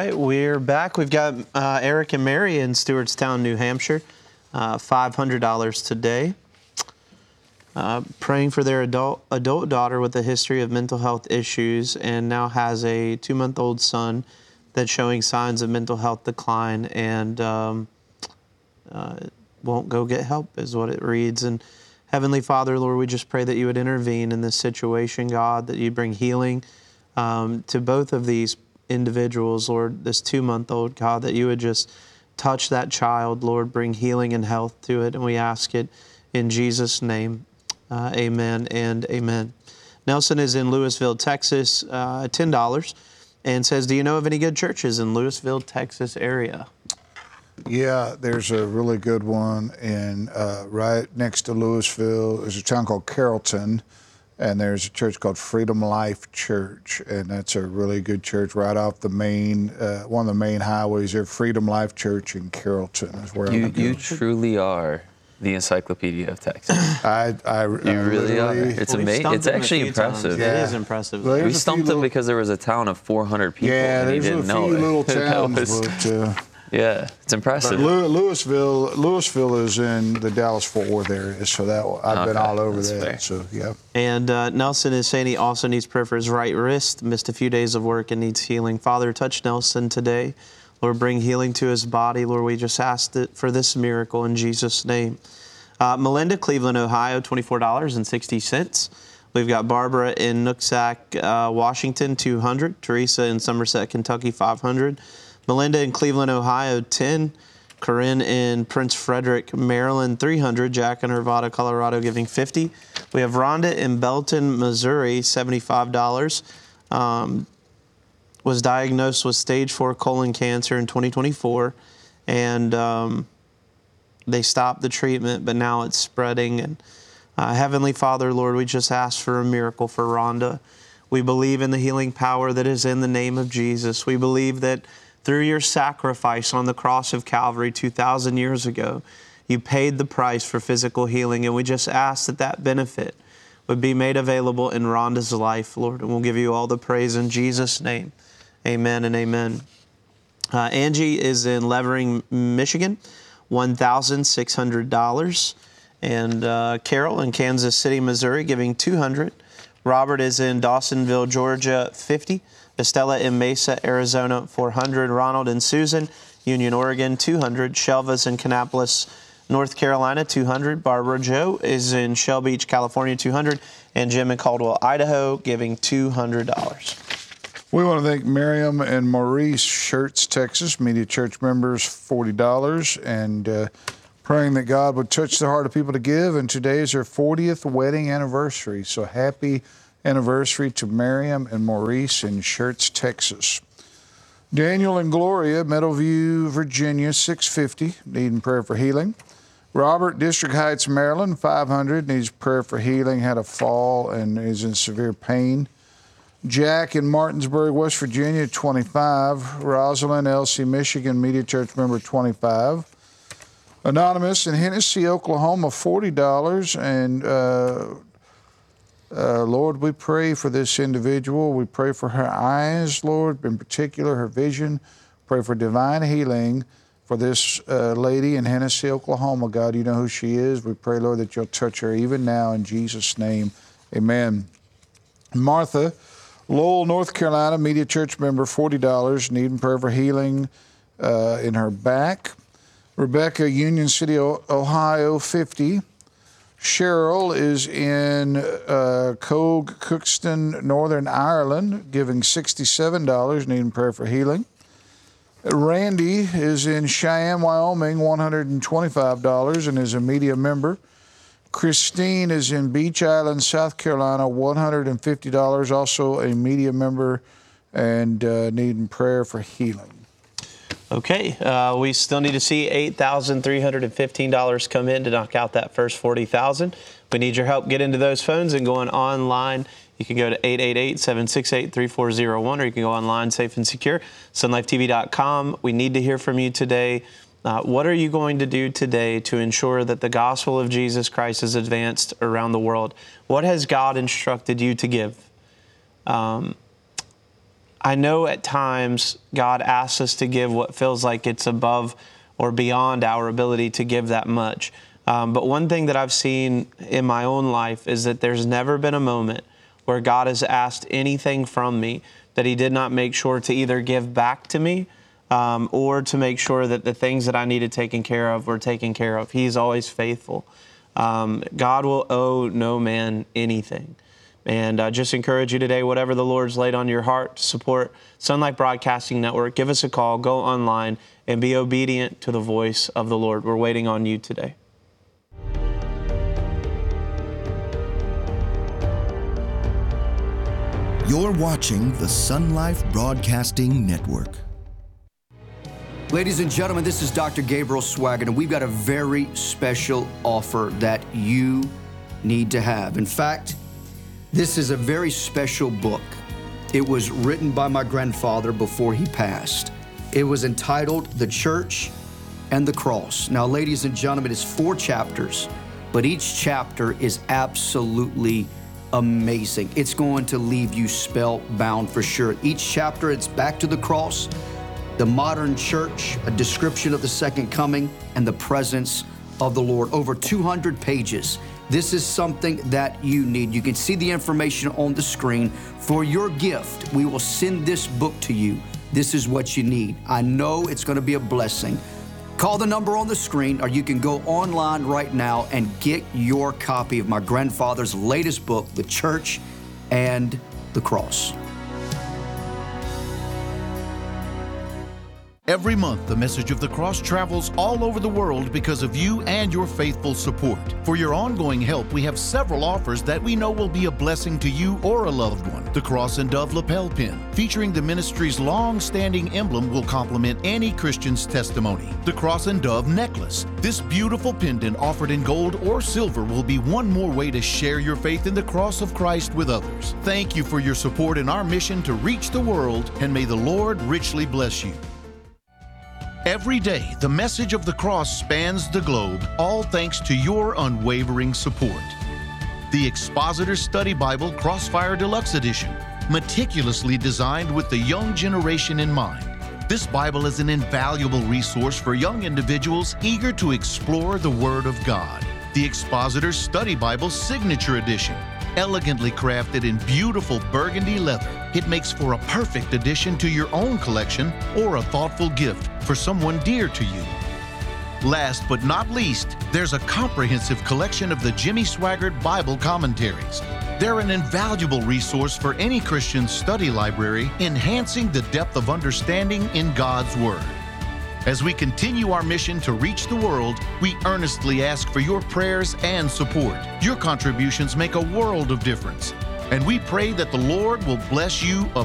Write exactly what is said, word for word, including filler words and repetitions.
right, we're back. We've got uh, Eric and Mary in Stewartstown, New Hampshire. Uh, five hundred dollars today. Uh, praying for their adult adult daughter with a history of mental health issues and now has a two-month-old son that's showing signs of mental health decline and um, uh, won't go get help, is what it reads. And Heavenly Father, Lord, we just pray that you would intervene in this situation, God, that you'd bring healing um, to both of these individuals, Lord, this two-month-old, God, that you would just touch that child, Lord, bring healing and health to it, and we ask it in Jesus' name. Uh, amen and amen. Nelson is in Lewisville, Texas, uh, ten dollars, and says, do you know of any good churches in Lewisville, Texas area? Yeah, there's a really good one in uh, right next to Lewisville. There's a town called Carrollton, and there's a church called Freedom Life Church, and that's a really good church right off the main, uh, one of the main highways there. Freedom Life Church in Carrollton is where you, I'm you truly are the encyclopedia of Texas. I, I, you I really are. It's well, amazing. It's actually impressive. Yeah. It is impressive. Well, we stumped him because there was a town of four hundred people yeah, and he didn't know it. Yeah, there's a few little towns, was, but... Uh, yeah, it's impressive. But Lewisville, Lewisville is in the Dallas-Fort Worth area, so that I've okay, been all over that's there. Fair. So yeah. And uh, Nelson is saying he also needs prayer for his right wrist. Missed a few days of work and needs healing. Father, touch Nelson today. Lord, bring healing to his body. Lord, we just asked it for this miracle in Jesus' name. Uh, Melinda, Cleveland, Ohio, twenty-four dollars and sixty cents. We've got Barbara in Nooksack, uh, Washington, two hundred dollars. Teresa in Somerset, Kentucky, five hundred dollars. Melinda in Cleveland, Ohio, ten dollars. Corinne in Prince Frederick, Maryland, three hundred dollars. Jack in Arvada, Colorado, giving fifty dollars. We have Rhonda in Belton, Missouri, seventy-five dollars. Um, was diagnosed with stage four colon cancer in twenty twenty-four, and um, they stopped the treatment, but now it's spreading. And uh, Heavenly Father, Lord, we just ask for a miracle for Rhonda. We believe in the healing power that is in the name of Jesus. We believe that through your sacrifice on the cross of Calvary two thousand years ago, you paid the price for physical healing, and we just ask that that benefit would be made available in Rhonda's life, Lord, and we'll give you all the praise in Jesus' name. Amen and amen. Uh, Angie is in Levering, Michigan, one thousand six hundred dollars, and uh, Carol in Kansas City, Missouri, giving two hundred dollars. Robert is in Dawsonville, Georgia, fifty dollars. Estella in Mesa, Arizona, four hundred dollars. Ronald and Susan, Union, Oregon, two hundred dollars. Shelva's in Kannapolis, North Carolina, two hundred dollars. Barbara Joe is in Shell Beach, California, two hundred dollars. And Jim in Caldwell, Idaho, giving two hundred dollars. We want to thank Miriam and Maurice, Schertz, Texas, Media Church members, forty dollars. And uh, praying that God would touch the heart of people to give. And today is their fortieth wedding anniversary. So happy anniversary to Miriam and Maurice in Schertz, Texas. Daniel and Gloria, Meadowview, Virginia, six hundred fifty dollars, needing prayer for healing. Robert, District Heights, Maryland, five hundred dollars, needs prayer for healing, had a fall and is in severe pain. Jack in Martinsburg, West Virginia, twenty-five dollars. Rosalind, L C, Michigan, Media Church member, twenty-five dollars. Anonymous in Hennessy, Oklahoma, forty dollars. And uh, Uh, Lord, we pray for this individual. We pray for her eyes, Lord, in particular her vision. Pray for divine healing for this uh, lady in Hennessy, Oklahoma. God, you know who she is. We pray, Lord, that you'll touch her even now in Jesus' name. Amen. Martha, Lowell, North Carolina, Media Church member, forty dollars, needing prayer for healing uh, in her back. Rebecca, Union City, Ohio, fifty dollars. Cheryl is in uh, Cogue, Cookston, Northern Ireland, giving sixty-seven dollars, needing prayer for healing. Randy is in Cheyenne, Wyoming, one hundred twenty-five dollars, and is a media member. Christine is in Beach Island, South Carolina, one hundred fifty dollars, also a media member, and uh, needing prayer for healing. Okay, uh, we still need to see eight thousand three hundred fifteen dollars come in to knock out that first forty thousand dollars. We need your help. Get into those phones and going online. You can go to eight eight eight, seven six eight, three four zero one, or you can go online, safe and secure, sun life t v dot com. We need to hear from you today. Uh, what are you going to do today to ensure that the gospel of Jesus Christ is advanced around the world? What has God instructed you to give? Um, I know at times God asks us to give what feels like it's above or beyond our ability to give that much. Um, but one thing that I've seen in my own life is that there's never been a moment where God has asked anything from me that He did not make sure to either give back to me um, or to make sure that the things that I needed taken care of were taken care of. He's always faithful. Um, God will owe no man anything. And I just encourage you today, whatever the Lord's laid on your heart to support Sunlight Broadcasting Network, give us a call, go online, and be obedient to the voice of the Lord. We're waiting on you today. You're watching the Sun Life Broadcasting Network. Ladies and gentlemen, this is Doctor Gabriel Swaggart, and we've got a very special offer that you need to have. In fact, this is a very special book. It was written by my grandfather before he passed. It was entitled The Church and the Cross. Now, ladies and gentlemen, it's four chapters, but each chapter is absolutely amazing. It's going to leave you spellbound for sure. Each chapter, it's back to the cross, the modern church, a description of the second coming, and the presence of the Lord. Over two hundred pages. This is something that you need. You can see the information on the screen. For your gift, we will send this book to you. This is what you need. I know it's going to be a blessing. Call the number on the screen, or you can go online right now and get your copy of my grandfather's latest book, The Church and the Cross. Every month, the message of the cross travels all over the world because of you and your faithful support. For your ongoing help, we have several offers that we know will be a blessing to you or a loved one. The Cross and Dove lapel pin, featuring the ministry's long-standing emblem, will complement any Christian's testimony. The Cross and Dove necklace. This beautiful pendant, offered in gold or silver, will be one more way to share your faith in the cross of Christ with others. Thank you for your support in our mission to reach the world, and may the Lord richly bless you. Every day, the message of the cross spans the globe, all thanks to your unwavering support. The Expositor's Study Bible Crossfire Deluxe Edition, meticulously designed with the young generation in mind. This Bible is an invaluable resource for young individuals eager to explore the Word of God. The Expositor's Study Bible Signature Edition, elegantly crafted in beautiful burgundy leather. It makes for a perfect addition to your own collection or a thoughtful gift for someone dear to you. Last but not least, there's a comprehensive collection of the Jimmy Swaggart Bible commentaries. They're an invaluable resource for any Christian study library, enhancing the depth of understanding in God's Word. As we continue our mission to reach the world, we earnestly ask for your prayers and support. Your contributions make a world of difference, and we pray that the Lord will bless you